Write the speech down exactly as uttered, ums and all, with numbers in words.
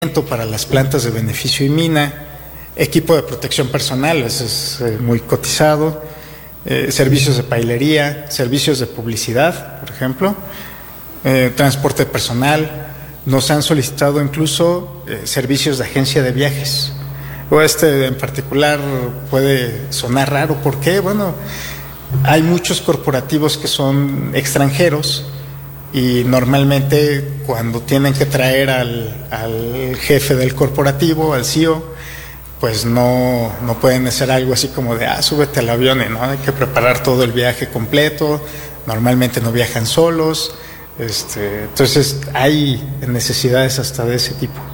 para las plantas de beneficio y mina, equipo de protección personal, ese es eh, muy cotizado, eh, servicios de pailería, servicios de publicidad, por ejemplo, eh, transporte personal. Nos han solicitado incluso eh, servicios de agencia de viajes. O este en particular puede sonar raro. ¿Por qué? Bueno, hay muchos corporativos que son extranjeros y normalmente cuando tienen que traer al, al jefe del corporativo, al C E O, pues no, no pueden hacer algo así como de, ah, súbete al avión, ¿no? Hay que preparar todo el viaje completo, normalmente no viajan solos, este, entonces hay necesidades hasta de ese tipo.